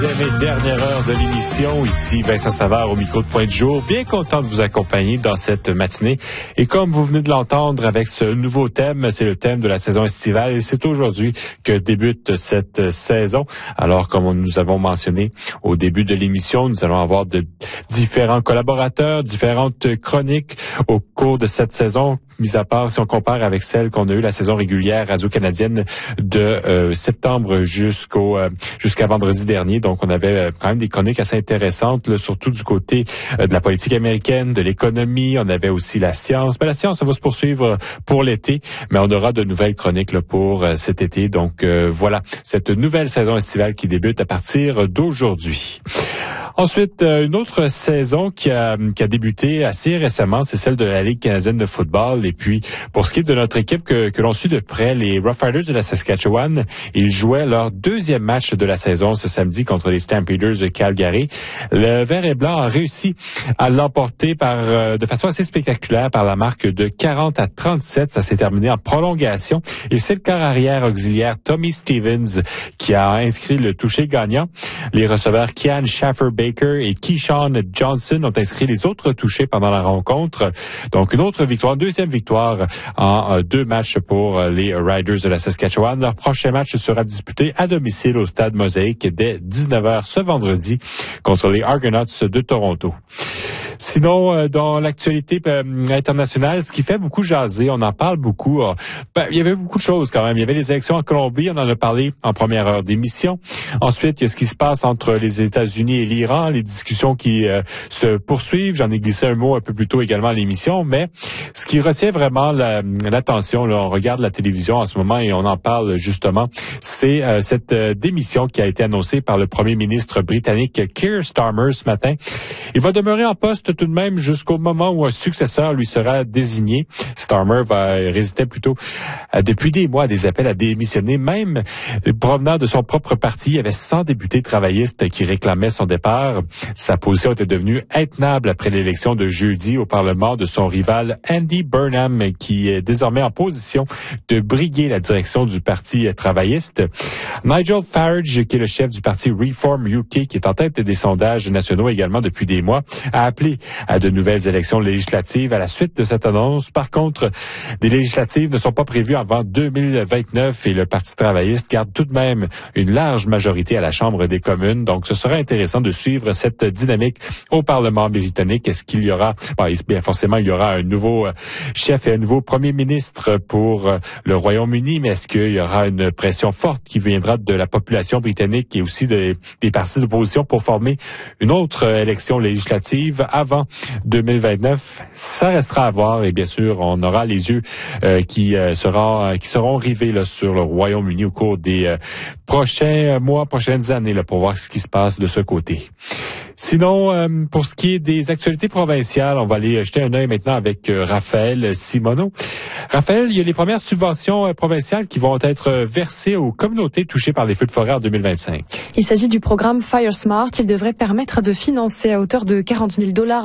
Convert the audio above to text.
Dernière heure de l'émission, ici Vincent Savard au micro de Point-de-Jour. Bien content de vous accompagner dans cette matinée. Et comme vous venez de l'entendre avec ce nouveau thème, c'est le thème de la saison estivale et c'est aujourd'hui que débute cette saison. Alors, comme nous avons mentionné au début de l'émission, nous allons avoir de différents collaborateurs, différentes chroniques au cours de cette saison, mis à part si on compare avec celle qu'on a eue la saison régulière radio-canadienne de septembre jusqu'à vendredi dernier. Donc, on avait quand même des chroniques assez intéressantes, là, surtout du côté de la politique américaine, de l'économie. On avait aussi la science. Mais la science, ça va se poursuivre pour l'été, mais on aura de nouvelles chroniques là, pour cet été. Donc, voilà, cette nouvelle saison estivale qui débute à partir d'aujourd'hui. Ensuite, une autre saison qui a débuté assez récemment, c'est celle de la Ligue canadienne de football. Et puis, pour ce qui est de notre équipe que l'on suit de près, les Rough Riders de la Saskatchewan, ils jouaient leur deuxième match de la saison ce samedi contre les Stampeders de Calgary. Le Vert et Blanc a réussi à l'emporter de façon assez spectaculaire par la marque de 40-37. Ça s'est terminé en prolongation. Et c'est le quart arrière auxiliaire Tommy Stevens qui a inscrit le touché gagnant. Les receveurs Kian Schaffer-Baker et Keyshawn Johnson ont inscrit les autres touchés pendant la rencontre. Donc, une autre victoire, deuxième victoire en deux matchs pour les Riders de la Saskatchewan. Leur prochain match sera disputé à domicile au Stade Mosaïque dès 19h ce vendredi contre les Argonauts de Toronto. Sinon, dans l'actualité internationale, ce qui fait beaucoup jaser, on en parle beaucoup. Il y avait beaucoup de choses quand même. Il y avait les élections en Colombie, on en a parlé en première heure d'émission. Ensuite, il y a ce qui se passe entre les États-Unis et l'Iran, les discussions qui se poursuivent. J'en ai glissé un mot un peu plus tôt également à l'émission, mais ce qui retient vraiment l'attention, là, on regarde la télévision en ce moment et on en parle justement, c'est cette démission qui a été annoncée par le premier ministre britannique Keir Starmer ce matin. Il va demeurer en poste tout de même jusqu'au moment où un successeur lui sera désigné. Starmer résister plutôt depuis des mois à des appels à démissionner, même provenant de son propre parti. Il y avait 100 députés travaillistes qui réclamaient son départ. Sa position était devenue intenable après l'élection de jeudi au Parlement de son rival Andy Burnham, qui est désormais en position de briguer la direction du parti travailliste. Nigel Farage, qui est le chef du parti Reform UK, qui est en tête des sondages nationaux également depuis des mois, a appelé à de nouvelles élections législatives à la suite de cette annonce. Par contre, des législatives ne sont pas prévues avant 2029 et le Parti travailliste garde tout de même une large majorité à la Chambre des communes. Donc, ce sera intéressant de suivre cette dynamique au Parlement britannique. Est-ce qu'il y aura, bien forcément, il y aura un nouveau chef et un nouveau premier ministre pour le Royaume-Uni, mais est-ce qu'il y aura une pression forte qui viendra de la population britannique et aussi des partis d'opposition pour former une autre élection législative avant 2029, ça restera à voir et bien sûr, on aura les yeux qui seront rivés là, sur le Royaume-Uni au cours des prochains mois, prochaines années là, pour voir ce qui se passe de ce côté. Sinon, pour ce qui est des actualités provinciales, on va aller jeter un œil maintenant avec Raphaël Simoneau. Raphaël, il y a les premières subventions provinciales qui vont être versées aux communautés touchées par les feux de forêt en 2025. Il s'agit du programme Fire Smart. Il devrait permettre de financer à hauteur de $40 000